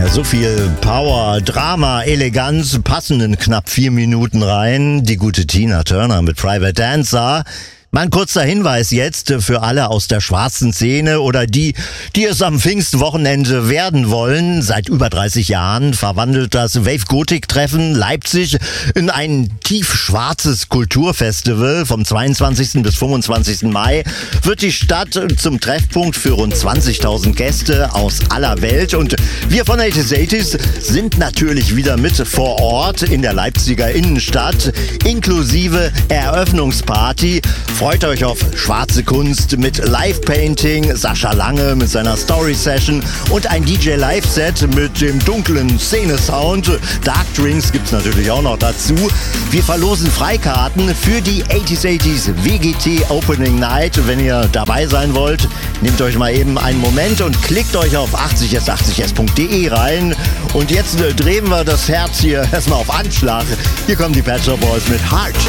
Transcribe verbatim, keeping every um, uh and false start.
Ja, so viel Power, Drama, Eleganz passen in knapp vier Minuten rein. Die gute Tina Turner mit Private Dancer. Mal ein kurzer Hinweis jetzt für alle aus der schwarzen Szene oder die, die es am Pfingstwochenende werden wollen. Seit über dreißig Jahren verwandelt das Wave-Gothic-Treffen Leipzig in ein tiefschwarzes Kulturfestival. Vom zweiundzwanzigsten bis fünfundzwanzigsten Mai wird die Stadt zum Treffpunkt für rund zwanzigtausend Gäste aus aller Welt. Und wir von achtzig achtzig sind natürlich wieder mit vor Ort in der Leipziger Innenstadt, inklusive Eröffnungsparty. Freut euch auf schwarze Kunst mit Live-Painting, Sascha Lange mit seiner Story-Session und ein D J Live-Set mit dem dunklen Szene-Sound. Dark Drinks gibt's natürlich auch noch dazu. Wir verlosen Freikarten für die achtzig achtzig W G T Opening Night. Wenn ihr dabei sein wollt, nehmt euch mal eben einen Moment und klickt euch auf achtzig s achtzig s punkt de rein. Und jetzt drehen wir das Herz hier erstmal auf Anschlag. Hier kommen die Pet Shop Boys mit Heart.